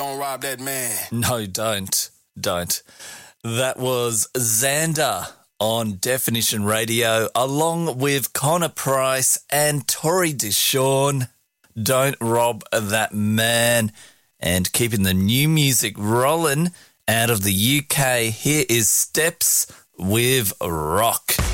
Don't rob that man. No, don't. That was Xander on Definition Radio, along with Connor Price and Tori Deshawn. Don't rob that man. And keeping the new music rolling out of the UK, here is Steps with Rock.